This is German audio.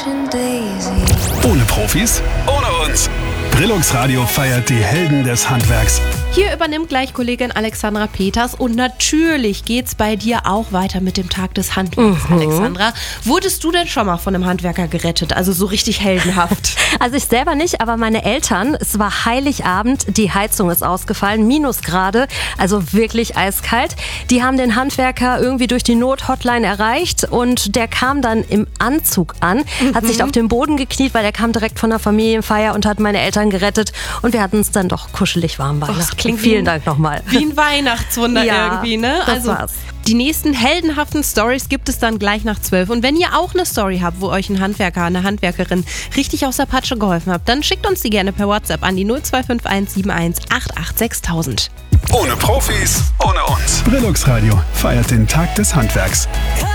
Ohne Profis, ohne uns. Brillux Radio feiert die Helden des Handwerks. Hier übernimmt gleich Kollegin Alexandra Peters und natürlich geht's bei dir auch weiter mit dem Tag des Handwerks, Alexandra. Wurdest du denn schon mal von einem Handwerker gerettet? Also so richtig heldenhaft? Also ich selber nicht, aber meine Eltern, es war Heiligabend, die Heizung ist ausgefallen, Minusgrade, also wirklich eiskalt. Die haben den Handwerker irgendwie durch die Not-Hotline erreicht und der kam dann im Anzug an, hat sich auf den Boden gekniet, weil der kam direkt von der Familienfeier und hat meine Eltern gerettet und wir hatten es dann doch kuschelig warm Weihnachten. Vielen Dank nochmal. Wie ein Weihnachtswunder irgendwie, ne? Das war's. Die nächsten heldenhaften Stories gibt es dann gleich nach 12. Und wenn ihr auch eine Story habt, wo euch ein Handwerker, eine Handwerkerin richtig aus der Patsche geholfen habt, dann schickt uns die gerne per WhatsApp an die 0251 71 88 6000. Ohne Profis, ohne uns. Brillux Radio feiert den Tag des Handwerks.